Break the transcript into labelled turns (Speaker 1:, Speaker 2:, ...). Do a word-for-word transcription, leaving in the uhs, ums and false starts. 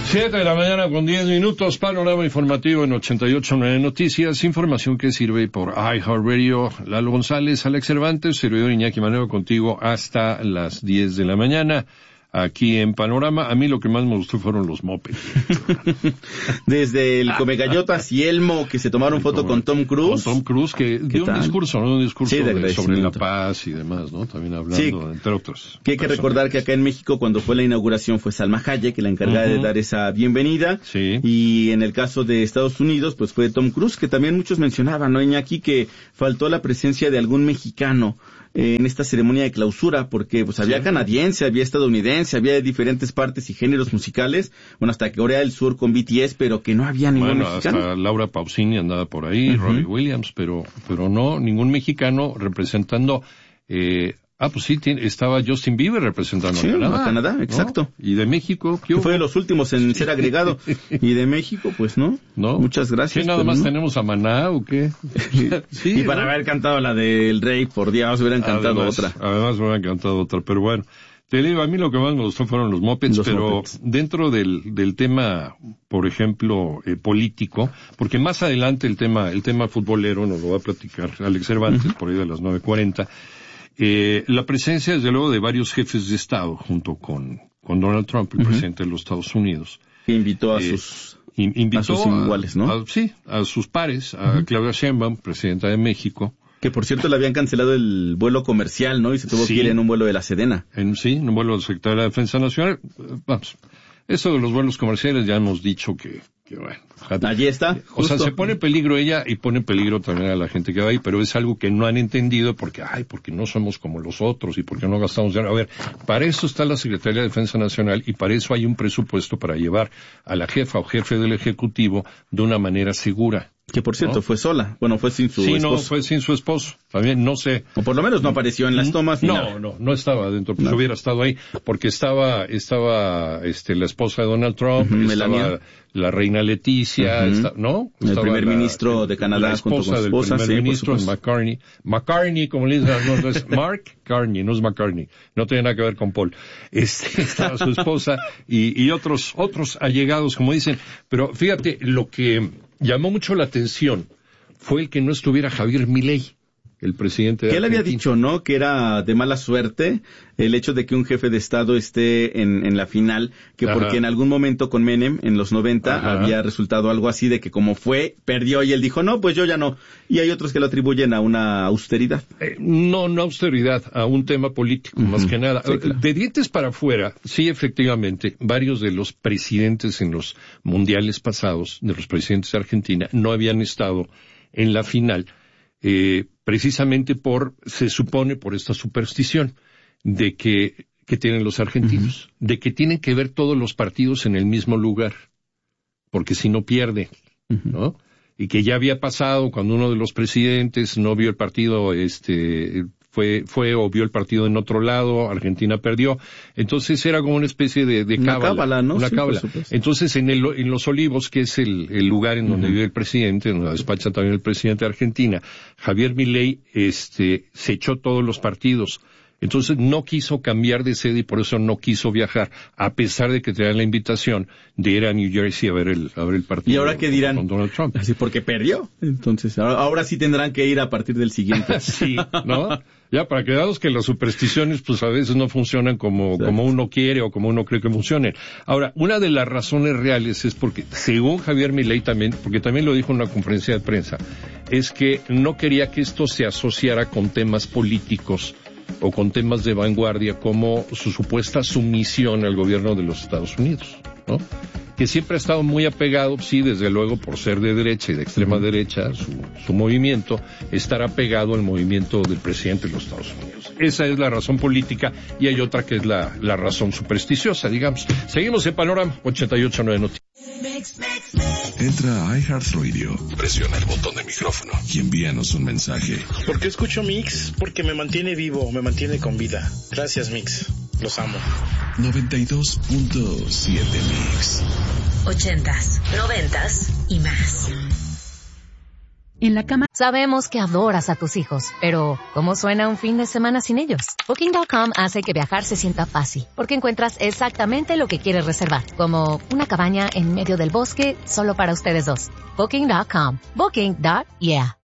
Speaker 1: Siete de la mañana con diez minutos, panorama informativo en ochenta y ocho punto nueve Noticias, información que sirve por iHeartRadio. Lalo González, Alex Cervantes, servidor Iñaki Manero contigo hasta las diez de la mañana. Aquí en Panorama, a mí lo que más me gustó fueron los mopeds.
Speaker 2: Desde el Come Gallotas y Elmo, que se tomaron foto con Tom Cruise.
Speaker 1: Con Tom Cruise, que dio un discurso, ¿no? Un discurso
Speaker 2: sí, de
Speaker 1: de, sobre la paz y demás, ¿no? También hablando, sí, entre otros.
Speaker 2: Que hay que recordar que acá en México, cuando fue la inauguración, fue Salma Hayek, la encargada uh-huh. de dar esa bienvenida.
Speaker 1: Sí.
Speaker 2: Y en el caso de Estados Unidos, pues fue Tom Cruise, que también muchos mencionaban, ¿no, Iñaki? Que faltó la presencia de algún mexicano en esta ceremonia de clausura, porque pues había sí. canadiense, había estadounidense, había de diferentes partes y géneros musicales, bueno, hasta Corea del Sur con B T S, pero que no había ningún
Speaker 1: bueno,
Speaker 2: mexicano.
Speaker 1: Hasta Laura Pausini andaba por ahí, uh-huh. Robbie Williams, pero pero no, ningún mexicano representando... Eh, Ah, pues sí, tiene, estaba Justin Bieber representando
Speaker 2: sí,
Speaker 1: a Canadá.
Speaker 2: a Canadá, exacto.
Speaker 1: ¿No? Y de México, ¿qué hubo?
Speaker 2: Fue de los últimos en ser agregado. Y de México, pues no.
Speaker 1: No.
Speaker 2: Muchas gracias.
Speaker 1: ¿Qué, nada más
Speaker 2: no?
Speaker 1: tenemos a Maná o qué?
Speaker 2: Sí, y para ¿no? haber cantado la del Rey, por Dios, hubieran cantado
Speaker 1: además,
Speaker 2: otra.
Speaker 1: Además hubieran cantado otra, pero bueno. Te digo, a mí lo que más me gustó fueron los mopeds, los pero mopeds. Dentro del, del tema, por ejemplo, eh, político, porque más adelante el tema, el tema futbolero nos lo va a platicar Alex Cervantes, uh-huh. por ahí de las nueve cuarenta. Eh, la presencia, desde luego, de varios jefes de Estado, junto con, con Donald Trump, el uh-huh. presidente de los Estados Unidos.
Speaker 2: Que invitó a
Speaker 1: eh,
Speaker 2: sus,
Speaker 1: in, invitó
Speaker 2: a sus iguales, ¿no?
Speaker 1: A, a, sí, a sus pares, a uh-huh. Claudia Sheinbaum, presidenta de México.
Speaker 2: Que, por cierto, le habían cancelado el vuelo comercial, ¿no? Y se tuvo sí. que ir en un vuelo de la Sedena.
Speaker 1: En, sí, en un vuelo del secretario de la Defensa Nacional. Vamos, eso de los vuelos comerciales ya hemos dicho que... que bueno,
Speaker 2: allí está.
Speaker 1: O justo. sea, se pone en peligro ella y pone en peligro también a la gente que va ahí, pero es algo que no han entendido porque, ay, porque no somos como los otros y porque no gastamos dinero. A ver, para eso está la Secretaría de Defensa Nacional y para eso hay un presupuesto para llevar a la jefa o jefe del Ejecutivo de una manera segura.
Speaker 2: Que por cierto, ¿no? Fue sola. Bueno, fue sin su
Speaker 1: sí,
Speaker 2: esposo.
Speaker 1: Sí, no, fue sin su esposo. También, no sé.
Speaker 2: O por lo menos no apareció en las tomas.
Speaker 1: No,
Speaker 2: ni nada.
Speaker 1: no, no estaba dentro, pues no. hubiera estado ahí, porque estaba, estaba, este, la esposa de Donald Trump,
Speaker 2: uh-huh,
Speaker 1: estaba
Speaker 2: Melania.
Speaker 1: La reina Leticia,
Speaker 2: uh-huh.
Speaker 1: está, ¿no?
Speaker 2: El
Speaker 1: estaba
Speaker 2: primer
Speaker 1: la,
Speaker 2: ministro de Canadá,
Speaker 1: la esposa
Speaker 2: junto con su
Speaker 1: del
Speaker 2: esposa,
Speaker 1: primer
Speaker 2: sí,
Speaker 1: ministro, McCartney. McCartney, como le dicen, no, no es Mark Carney, no es McCartney. No tiene nada que ver con Paul. Este, estaba su esposa y, y otros, otros allegados, como dicen. Pero fíjate, lo que llamó mucho la atención fue el que no estuviera Javier Milei, el presidente de
Speaker 2: que él
Speaker 1: Argentina.
Speaker 2: había dicho, ¿no?, que era de mala suerte el hecho de que un jefe de Estado esté en, en la final, que Ajá. porque en algún momento con Menem, en los noventa, Ajá. había resultado algo así de que como fue, perdió y él dijo, no, pues yo ya no. Y hay otros que lo atribuyen a una austeridad.
Speaker 1: Eh, no, no austeridad, a un tema político, uh-huh. más que nada. Sí, claro. De dientes para afuera, sí, efectivamente, varios de los presidentes en los mundiales pasados, de los presidentes de Argentina, no habían estado en la final, eh, precisamente por, se supone, por esta superstición de que, que tienen los argentinos, uh-huh. de que tienen que ver todos los partidos en el mismo lugar, porque si no pierde, uh-huh. ¿no? Y que ya había pasado cuando uno de los presidentes no vio el partido, este, fue, fue o vio el partido en otro lado, Argentina perdió. Entonces era como una especie de, de cábala.
Speaker 2: Una cábala, ¿no?
Speaker 1: Una
Speaker 2: sí,
Speaker 1: cábala. Entonces en el, en Los Olivos, que es el, el lugar en donde uh-huh. vive el presidente, donde despacha también el presidente de Argentina, Javier Milei, este, se echó todos los partidos. Entonces no quiso cambiar de sede y por eso no quiso viajar, a pesar de que tenía la invitación de ir a New Jersey a ver el, a ver el partido.
Speaker 2: ¿Y ahora qué dirán?
Speaker 1: Con Donald Trump.
Speaker 2: Así porque perdió. Entonces, ahora, ahora sí tendrán que ir a partir del siguiente.
Speaker 1: Sí, ¿no? Ya, para que veamos que las supersticiones, pues a veces no funcionan como, como uno quiere o como uno cree que funcionen. Ahora, una de las razones reales es porque, según Javier Milei también, porque también lo dijo en una conferencia de prensa, es que no quería que esto se asociara con temas políticos o con temas de vanguardia como su supuesta sumisión al gobierno de los Estados Unidos, ¿no? Que siempre ha estado muy apegado, sí, desde luego, por ser de derecha y de extrema uh-huh. derecha, su, su movimiento, estar apegado al movimiento del presidente de los Estados Unidos. Esa es la razón política y hay otra que es la, la razón supersticiosa, digamos. Seguimos en Panorama ochenta y ocho punto nueve Noticias.
Speaker 3: Entra a iHeartRadio, presiona el botón de micrófono y envíanos un mensaje.
Speaker 4: ¿Por qué escucho Mix? Porque me mantiene vivo, me mantiene con vida. Gracias, Mix. Los amo.
Speaker 3: noventa y dos punto siete Mix.
Speaker 5: Ochentas, noventas y más. en la cama.
Speaker 6: Sabemos que adoras a tus hijos, pero ¿cómo suena un fin de semana sin ellos? Booking punto com hace que viajar se sienta fácil, porque encuentras exactamente lo que quieres reservar, como una cabaña en medio del bosque solo para ustedes dos. Booking punto com. Booking. Yeah.